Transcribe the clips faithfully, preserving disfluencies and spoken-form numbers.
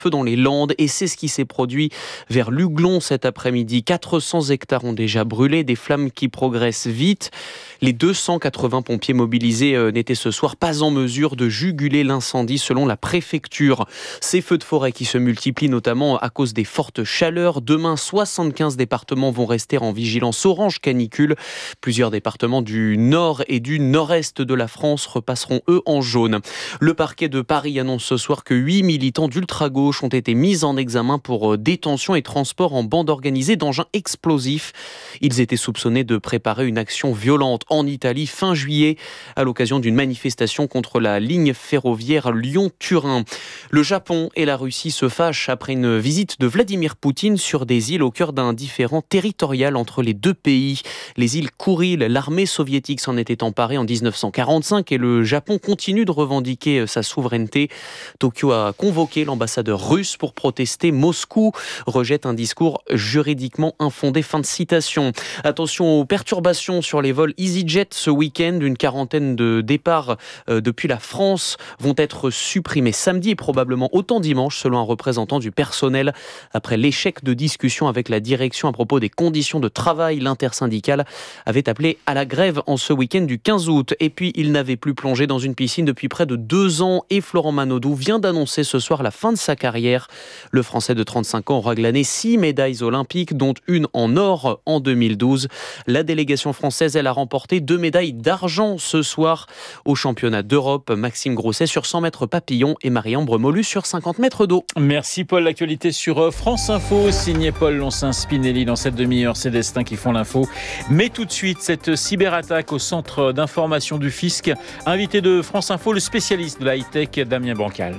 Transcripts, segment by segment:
feu dans les Landes et c'est ce qui s'est produit vers Luglon cet après-midi. quatre cents hectares ont déjà brûlé, des flammes qui progressent vite. Les deux cent quatre-vingts pompiers mobilisés euh, n'étaient ce soir pas en mesure de juguler l'incendie selon la préfecture. Ces feux de forêt qui se multiplient notamment à cause des fortes chaleurs. Demain, soixante-quinze départements vont rester en vigilance orange canicule. Plusieurs départements du nord et du nord-est de la France repasseront eux en jaune. Le parquet de Paris annonce ce soir que huit militants d'ultra-gauche ont été mis en examen pour détention et transport en bande organisée d'engins explosifs. Ils étaient soupçonnés de préparer une action violente en Italie fin juillet à l'occasion d'une manifestation contre la ligne ferroviaire Lyon-Turin. Le Japon et la Russie se fâchent après une visite de Vladimir Poutine sur des îles au cœur d'un différend territorial entre les deux pays. Les îles Kouril, l'armée soviétique s'en était emparée en dix-neuf cent quarante-cinq et le Japon continue de revendiquer sa souveraineté. Tokyo a convoqué l'ambassadeur russe pour protester. Moscou rejette un discours juridiquement infondé. Fin de citation. Attention aux perturbations sur les vols EasyJet ce week-end. Une quarantaine de départs euh, depuis la France vont être supprimés samedi et probablement autant dimanche, selon un représentant du personnel. Après l'échec de discussion avec la direction à propos des conditions de travail, l'intersyndicale avait appelé à la grève en ce week-end du quinze août. Et puis, il n'avait plus plongé dans une piscine depuis près de deux ans et Florent Manodou vient d'annoncer ce soir la fin de sa carrière. Le Français de trente-cinq ans aura glané six médailles olympiques, dont une en or en deux mille douze. La délégation française, elle a remporté deux médailles d'argent ce soir au championnat d'Europe. Maxime Grousset sur cent mètres papillon et Marie-Ambre Mollu sur cinquante mètres d'eau. Merci Paul. L'actualité sur France Info, signé Paul Loncin-Spinelli. Dans cette demi-heure, c'est Destin qui font l'info. Mais tout de suite, cette cyberattaque au centre d'information du fisc. Invité de France Info, le spécialiste de la high-tech, Damien Bancal.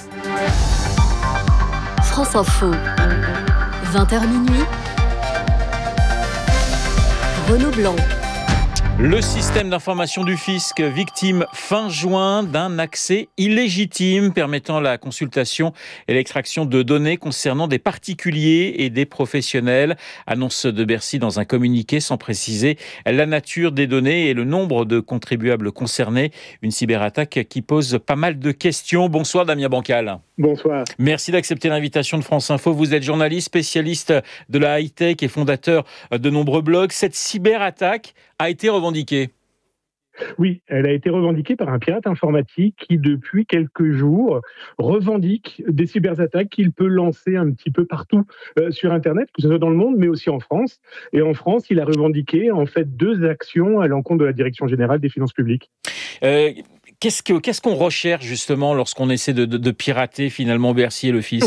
France Info, vingt heures minuit. Renaud Blanc. Le système d'information du fisc, victime fin juin d'un accès illégitime permettant la consultation et l'extraction de données concernant des particuliers et des professionnels. Annonce de Bercy dans un communiqué sans préciser la nature des données et le nombre de contribuables concernés. Une cyberattaque qui pose pas mal de questions. Bonsoir Damien Bancal. Bonsoir. Merci d'accepter l'invitation de France Info. Vous êtes journaliste, spécialiste de la high-tech et fondateur de nombreux blogs. Cette cyberattaque a été revendiquée. Oui, elle a été revendiquée par un pirate informatique qui, depuis quelques jours, revendique des cyberattaques qu'il peut lancer un petit peu partout euh, sur Internet, que ce soit dans le monde, mais aussi en France. Et en France, il a revendiqué en fait deux actions à l'encontre de la Direction générale des finances publiques. Euh... Qu'est-ce, que, qu'est-ce qu'on recherche justement lorsqu'on essaie de, de, de pirater finalement Bercy et le fisc ?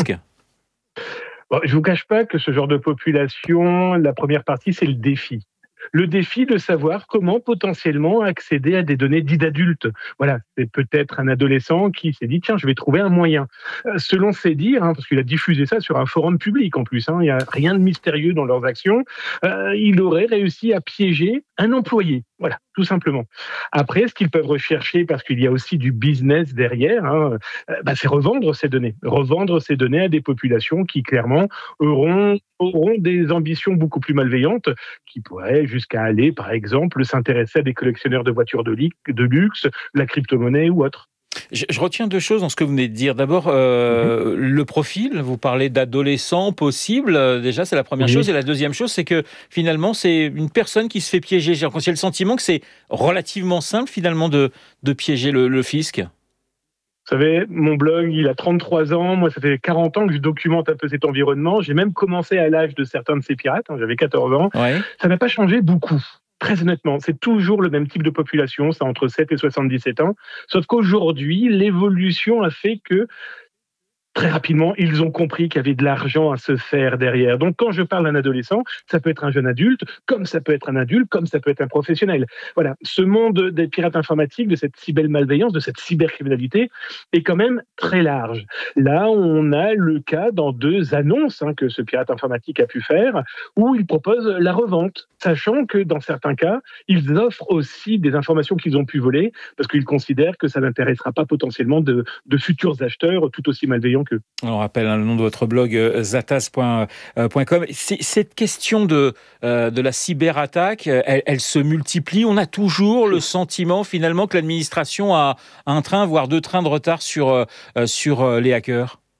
Bon, je ne vous cache pas que ce genre de population, la première partie, c'est le défi. Le défi de savoir comment potentiellement accéder à des données dites d'adultes. Voilà, c'est peut-être un adolescent qui s'est dit « tiens, je vais trouver un moyen ». Selon ses dires, hein, parce qu'il a diffusé ça sur un forum public en plus, hein, il n'y a rien de mystérieux dans leurs actions, euh, il aurait réussi à piéger un employé. Voilà, tout simplement. Après, ce qu'ils peuvent rechercher, parce qu'il y a aussi du business derrière, hein, bah, c'est revendre ces données. Revendre ces données à des populations qui, clairement, auront, auront des ambitions beaucoup plus malveillantes, qui pourraient jusqu'à aller, par exemple, s'intéresser à des collectionneurs de voitures de, li- de luxe, la crypto-monnaie ou autre. Je, je retiens deux choses dans ce que vous venez de dire. D'abord, euh, mmh. le profil. Vous parlez d'adolescents possibles. Déjà, c'est la première oui. chose. Et la deuxième chose, c'est que finalement, c'est une personne qui se fait piéger. J'ai le sentiment que c'est relativement simple, finalement, de, de piéger le, le fisc. Vous savez, mon blog, il a trente-trois ans. Moi, ça fait quarante ans que je documente un peu cet environnement. J'ai même commencé à l'âge de certains de ces pirates. Hein, j'avais quatorze ans. Ouais. Ça n'a pas changé beaucoup. Très honnêtement, c'est toujours le même type de population, c'est entre sept et soixante-dix-sept ans. Sauf qu'aujourd'hui, l'évolution a fait que très rapidement, ils ont compris qu'il y avait de l'argent à se faire derrière. Donc, quand je parle d'un adolescent, ça peut être un jeune adulte, comme ça peut être un adulte, comme ça peut être un professionnel. Voilà, ce monde des pirates informatiques, de cette cybermalveillance, de cette cybercriminalité, est quand même très large. Là, on a le cas dans deux annonces hein, que ce pirate informatique a pu faire, où il propose la revente, sachant que dans certains cas, ils offrent aussi des informations qu'ils ont pu voler, parce qu'ils considèrent que ça n'intéressera pas potentiellement de, de futurs acheteurs tout aussi malveillants que. On rappelle hein, le nom de votre blog euh, zatas point com. C'est, cette question de, euh, de la cyberattaque, elle, elle se multiplie. On a toujours le sentiment finalement que l'administration a un train, voire deux trains de retard sur, euh, sur euh, les hackers.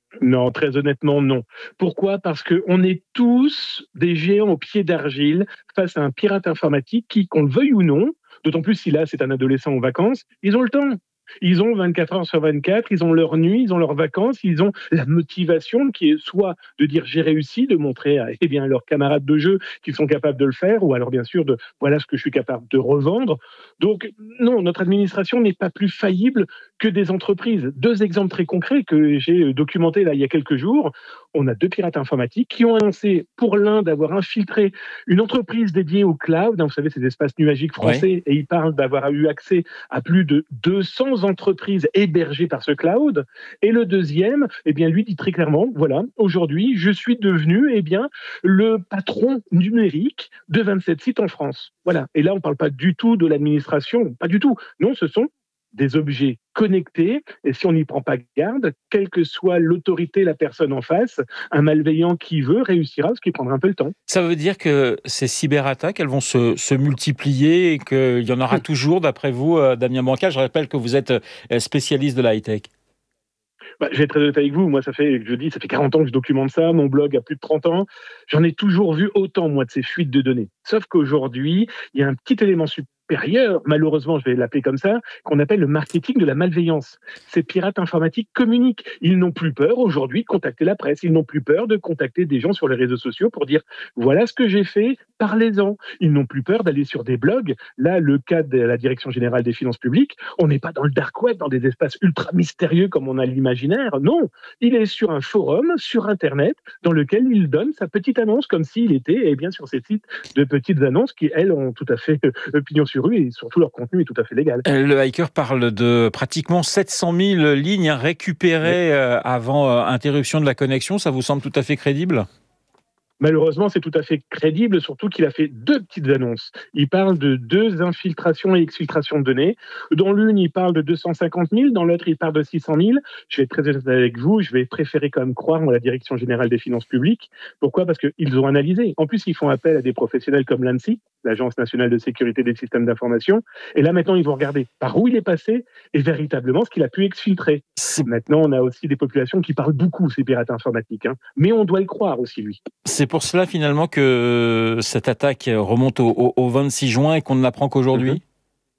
Non, très honnêtement, non. Pourquoi ? Parce qu'on est tous des géants au pied d'argile face à un pirate informatique qui, qu'on le veuille ou non, d'autant plus si là c'est un adolescent en vacances, ils ont le temps. Ils ont vingt-quatre heures sur vingt-quatre, ils ont leur nuit, ils ont leurs vacances, ils ont la motivation qui est soit de dire j'ai réussi, de montrer à eh bien, leurs camarades de jeu qu'ils sont capables de le faire, ou alors bien sûr de voilà ce que je suis capable de revendre. Donc non, notre administration n'est pas plus faillible que des entreprises. Deux exemples très concrets que j'ai documentés là il y a quelques jours. On a deux pirates informatiques qui ont annoncé pour l'un d'avoir infiltré une entreprise dédiée au cloud, hein, vous savez ces espaces nuagiques français, ouais. Et ils parlent d'avoir eu accès à plus de deux cents entreprises hébergées par ce cloud. Et le deuxième, eh bien, lui dit très clairement, voilà, aujourd'hui, je suis devenu, eh bien, le patron numérique de vingt-sept sites en France. Voilà. Et là, on ne parle pas du tout de l'administration, pas du tout. Non, ce sont des objets connectés, et si on n'y prend pas garde, quelle que soit l'autorité, la personne en face, un malveillant qui veut réussira, ce qui prendra un peu le temps. Ça veut dire que ces cyberattaques, elles vont se, se multiplier et qu'il y en aura toujours, d'après vous, Damien Bancal. Je rappelle que vous êtes spécialiste de la high-tech. Bah, je vais être très honnête avec vous, moi ça fait, je dis, ça fait quarante ans que je documente ça, mon blog a plus de trente ans, j'en ai toujours vu autant moi de ces fuites de données. Sauf qu'aujourd'hui, il y a un petit élément supérieur, malheureusement je vais l'appeler comme ça, qu'on appelle le marketing de la malveillance. Ces pirates informatiques communiquent, ils n'ont plus peur aujourd'hui de contacter la presse, ils n'ont plus peur de contacter des gens sur les réseaux sociaux pour dire voilà ce que j'ai fait, parlez-en. Ils n'ont plus peur d'aller sur des blogs, là le cas de la Direction Générale des Finances Publiques, on n'est pas dans le dark web, dans des espaces ultra mystérieux comme on a l'imaginaire, non, il est sur un forum, sur Internet, dans lequel il donne sa petite annonce comme s'il était eh bien, sur ces sites de petites annonces qui, elles, ont tout à fait euh, pignon sur rue et surtout leur contenu est tout à fait légal. Le hacker parle de pratiquement sept cent mille lignes récupérées oui. avant euh, interruption de la connexion. Ça vous semble tout à fait crédible ? Malheureusement, c'est tout à fait crédible, surtout qu'il a fait deux petites annonces. Il parle de deux infiltrations et exfiltrations de données. Dans l'une, il parle de deux cent cinquante mille, dans l'autre, il parle de six cent mille. Je vais être très honnête avec vous, je vais préférer quand même croire en la Direction Générale des Finances Publiques. Pourquoi ? Parce qu'ils ont analysé. En plus, ils font appel à des professionnels comme l'ANSSI, l'Agence Nationale de Sécurité des Systèmes d'Information. Et là, maintenant, ils vont regarder par où il est passé et véritablement ce qu'il a pu exfiltrer. Maintenant, on a aussi des populations qui parlent beaucoup, ces pirates informatiques. Hein. Mais on doit le croire aussi, lui. C'est pour cela finalement que cette attaque remonte au, au, au vingt-six juin et qu'on ne l'apprend qu'aujourd'hui ? Mm-hmm.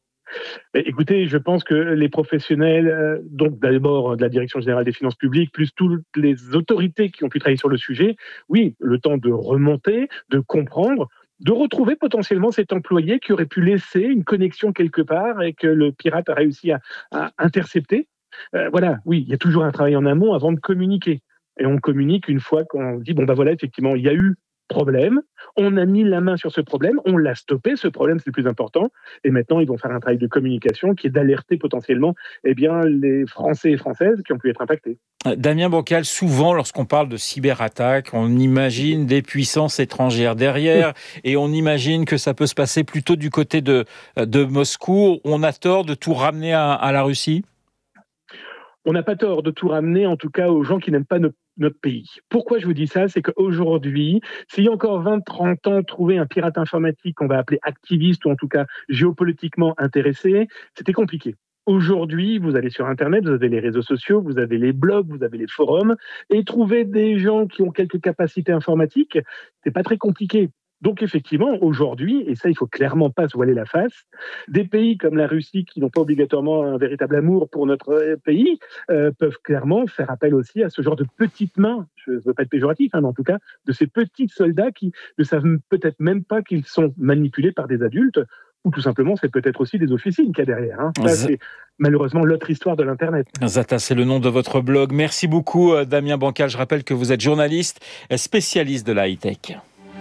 Mais écoutez, je pense que les professionnels, euh, donc d'abord de la Direction Générale des Finances Publiques, plus toutes les autorités qui ont pu travailler sur le sujet, oui, le temps de remonter, de comprendre, de retrouver potentiellement cet employé qui aurait pu laisser une connexion quelque part et que le pirate a réussi à, à intercepter. Euh, voilà, oui, il y a toujours un travail en amont avant de communiquer. Et on communique une fois qu'on dit, bon ben voilà, effectivement, il y a eu problème, on a mis la main sur ce problème, on l'a stoppé, ce problème c'est le plus important, et maintenant ils vont faire un travail de communication qui est d'alerter potentiellement eh bien, les Français et Françaises qui ont pu être impactés. Damien Bancal, souvent lorsqu'on parle de cyberattaque, on imagine des puissances étrangères derrière, et on imagine que ça peut se passer plutôt du côté de, de Moscou. On a tort de tout ramener à, à la Russie ? On n'a pas tort de tout ramener, en tout cas, aux gens qui n'aiment pas notre, notre pays. Pourquoi je vous dis ça ? C'est qu'aujourd'hui, s'il y a encore vingt trente ans, trouver un pirate informatique qu'on va appeler activiste ou en tout cas géopolitiquement intéressé, c'était compliqué. Aujourd'hui, vous allez sur Internet, vous avez les réseaux sociaux, vous avez les blogs, vous avez les forums, et trouver des gens qui ont quelques capacités informatiques, c'est pas très compliqué. Donc effectivement, aujourd'hui, et ça il faut clairement pas se voiler la face, des pays comme la Russie qui n'ont pas obligatoirement un véritable amour pour notre pays euh, peuvent clairement faire appel aussi à ce genre de petites mains, je ne veux pas être péjoratif, hein, mais en tout cas de ces petits soldats qui ne savent peut-être même pas qu'ils sont manipulés par des adultes, ou tout simplement c'est peut-être aussi des officines qu'il y a derrière. Hein. Ça, c'est malheureusement l'autre histoire de l'Internet. Zata, c'est le nom de votre blog. Merci beaucoup Damien Bancal. Je rappelle que vous êtes journaliste, spécialiste de la high-tech.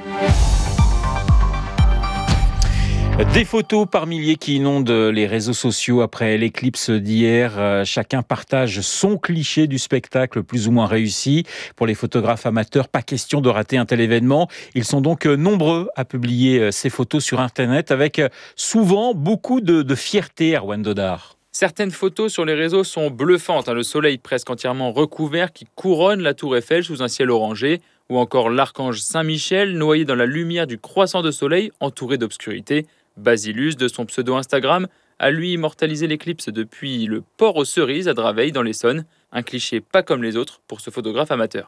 Des photos par milliers qui inondent les réseaux sociaux après l'éclipse d'hier. Chacun partage son cliché du spectacle plus ou moins réussi. Pour les photographes amateurs, pas question de rater un tel événement. Ils sont donc nombreux à publier ces photos sur Internet avec souvent beaucoup de, de fierté, Erwan Dodard. Certaines photos sur les réseaux sont bluffantes. Le soleil presque entièrement recouvert qui couronne la tour Eiffel sous un ciel orangé. Ou encore l'archange Saint-Michel noyé dans la lumière du croissant de soleil entouré d'obscurité. Basilus, de son pseudo Instagram, a lui immortalisé l'éclipse depuis le port aux cerises à Draveil dans l'Essonne. Un cliché pas comme les autres pour ce photographe amateur.